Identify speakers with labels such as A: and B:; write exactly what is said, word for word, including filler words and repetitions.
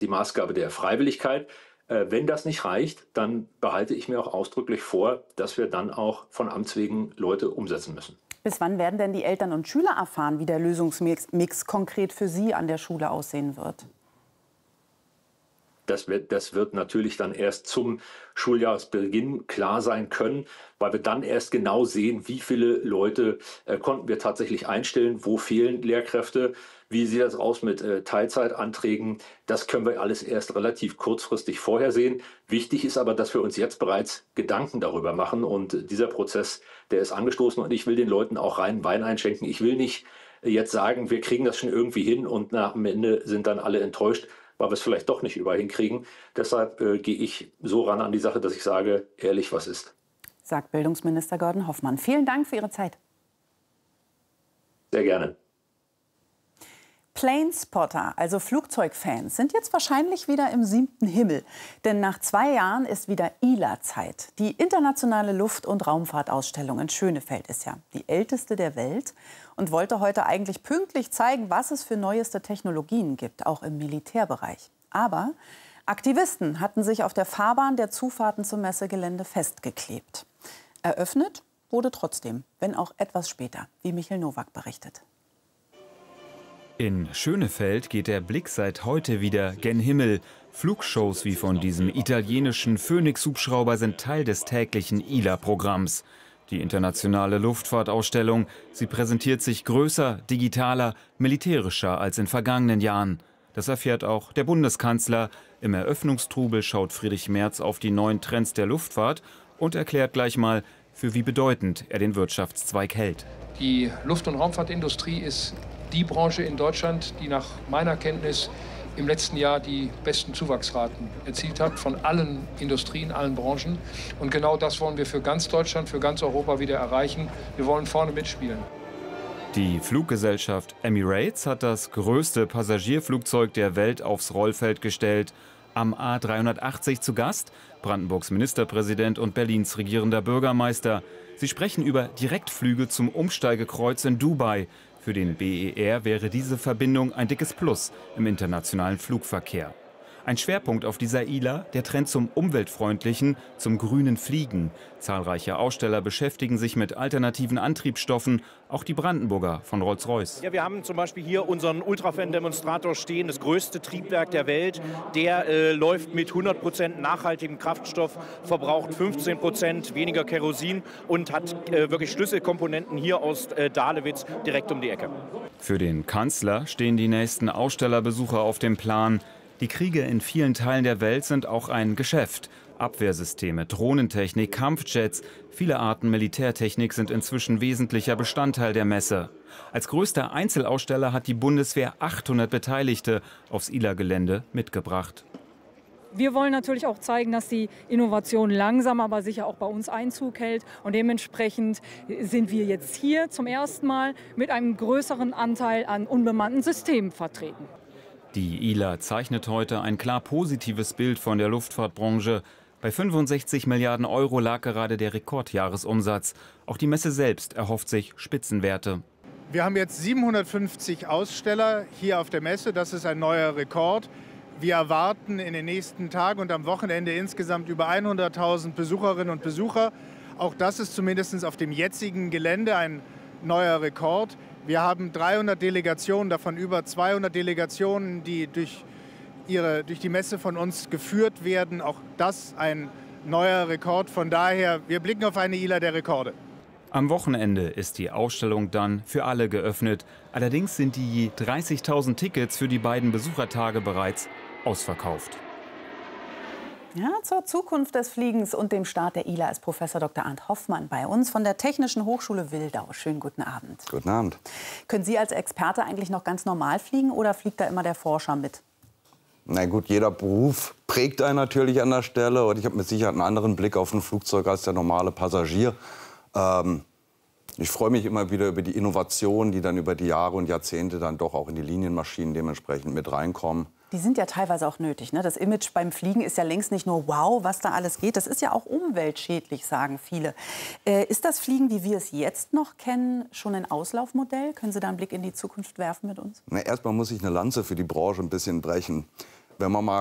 A: die Maßgabe der Freiwilligkeit. Äh, wenn das nicht reicht, dann behalte ich mir auch ausdrücklich vor, dass wir dann auch von Amts wegen Leute umsetzen müssen.
B: Bis wann werden denn die Eltern und Schüler erfahren, wie der Lösungsmix Mix konkret für Sie an der Schule aussehen wird?
A: Das wird, das wird natürlich dann erst zum Schuljahresbeginn klar sein können, weil wir dann erst genau sehen, wie viele Leute äh, konnten wir tatsächlich einstellen, wo fehlen Lehrkräfte, wie sieht das aus mit äh, Teilzeitanträgen. Das können wir alles erst relativ kurzfristig vorhersehen. Wichtig ist aber, dass wir uns jetzt bereits Gedanken darüber machen. Und dieser Prozess, der ist angestoßen und ich will den Leuten auch reinen Wein einschenken. Ich will nicht jetzt sagen, wir kriegen das schon irgendwie hin und na, am Ende sind dann alle enttäuscht, weil wir es vielleicht doch nicht überall hinkriegen. Deshalb äh, gehe ich so ran an die Sache, dass ich sage, ehrlich, was ist.
B: Sagt Bildungsminister Gordon Hoffmann. Vielen Dank für Ihre Zeit.
A: Sehr gerne.
B: Planespotter, also Flugzeugfans, sind jetzt wahrscheinlich wieder im siebten Himmel. Denn nach zwei Jahren ist wieder I L A-Zeit. Die internationale Luft- und Raumfahrtausstellung in Schönefeld ist ja die älteste der Welt und wollte heute eigentlich pünktlich zeigen, was es für neueste Technologien gibt, auch im Militärbereich. Aber Aktivisten hatten sich auf der Fahrbahn der Zufahrten zum Messegelände festgeklebt. Eröffnet wurde trotzdem, wenn auch etwas später, wie Michael Nowak berichtet.
C: In Schönefeld geht der Blick seit heute wieder gen Himmel. Flugshows wie von diesem italienischen Phoenix-Hubschrauber sind Teil des täglichen I L A-Programms. Die internationale Luftfahrtausstellung, sie präsentiert sich größer, digitaler, militärischer als in vergangenen Jahren. Das erfährt auch der Bundeskanzler. Im Eröffnungstrubel schaut Friedrich Merz auf die neuen Trends der Luftfahrt und erklärt gleich mal, für wie bedeutend er den Wirtschaftszweig hält.
D: Die Luft- und Raumfahrtindustrie ist die Branche in Deutschland, die nach meiner Kenntnis im letzten Jahr die besten Zuwachsraten erzielt hat von allen Industrien, allen Branchen. Und genau das wollen wir für ganz Deutschland, für ganz Europa wieder erreichen. Wir wollen vorne mitspielen.
C: Die Fluggesellschaft Emirates hat das größte Passagierflugzeug der Welt aufs Rollfeld gestellt. Am A dreihundertachtzig zu Gast Brandenburgs Ministerpräsident und Berlins regierender Bürgermeister. Sie sprechen über Direktflüge zum Umsteigekreuz in Dubai. Für den B E R wäre diese Verbindung ein dickes Plus im internationalen Flugverkehr. Ein Schwerpunkt auf dieser I L A, der Trend zum umweltfreundlichen, zum grünen Fliegen. Zahlreiche Aussteller beschäftigen sich mit alternativen Antriebsstoffen, auch die Brandenburger von Rolls-Royce.
E: Ja, wir haben zum Beispiel hier unseren Ultrafan-Demonstrator stehen, das größte Triebwerk der Welt. Der äh, läuft mit hundert Prozent nachhaltigem Kraftstoff, verbraucht fünfzehn Prozent weniger Kerosin und hat äh, wirklich Schlüsselkomponenten hier aus äh, Dahlewitz direkt um die Ecke.
C: Für den Kanzler stehen die nächsten Ausstellerbesuche auf dem Plan. Die Kriege in vielen Teilen der Welt sind auch ein Geschäft. Abwehrsysteme, Drohnentechnik, Kampfjets, viele Arten Militärtechnik sind inzwischen wesentlicher Bestandteil der Messe. Als größter Einzelaussteller hat die Bundeswehr achthundert Beteiligte aufs I L A-Gelände mitgebracht.
F: Wir wollen natürlich auch zeigen, dass die Innovation langsam, aber sicher auch bei uns Einzug hält. Und dementsprechend sind wir jetzt hier zum ersten Mal mit einem größeren Anteil an unbemannten Systemen vertreten.
C: Die I L A zeichnet heute ein klar positives Bild von der Luftfahrtbranche. Bei fünfundsechzig Milliarden Euro lag gerade der Rekordjahresumsatz. Auch die Messe selbst erhofft sich Spitzenwerte.
G: Wir haben jetzt siebenhundertfünfzig Aussteller hier auf der Messe. Das ist ein neuer Rekord. Wir erwarten in den nächsten Tagen und am Wochenende insgesamt über hunderttausend Besucherinnen und Besucher. Auch das ist zumindest auf dem jetzigen Gelände ein neuer Rekord. Wir haben dreihundert Delegationen, davon über zweihundert Delegationen, die durch, ihre, durch die Messe von uns geführt werden. Auch das ein neuer Rekord. Von daher, wir blicken auf eine I L A der Rekorde.
C: Am Wochenende ist die Ausstellung dann für alle geöffnet. Allerdings sind die je dreißigtausend Tickets für die beiden Besuchertage bereits ausverkauft.
B: Ja, zur Zukunft des Fliegens und dem Start der I L A ist Professor Doktor Arndt Hoffmann bei uns von der Technischen Hochschule Wildau. Schönen guten Abend.
H: Guten Abend.
B: Können Sie als Experte eigentlich noch ganz normal fliegen oder fliegt da immer der Forscher mit?
H: Na gut, jeder Beruf prägt einen natürlich an der Stelle. Und ich habe mit Sicherheit einen anderen Blick auf ein Flugzeug als der normale Passagier. Ähm, ich freue mich immer wieder über die Innovationen, die dann über die Jahre und Jahrzehnte dann doch auch in die Linienmaschinen dementsprechend mit reinkommen.
B: Die sind ja teilweise auch nötig, ne? Das Image beim Fliegen ist ja längst nicht nur wow, was da alles geht. Das ist ja auch umweltschädlich, sagen viele. Äh, ist das Fliegen, wie wir es jetzt noch kennen, schon ein Auslaufmodell? Können Sie da einen Blick in die Zukunft werfen mit uns?
H: Na, erstmal muss ich eine Lanze für die Branche ein bisschen brechen. wenn man mal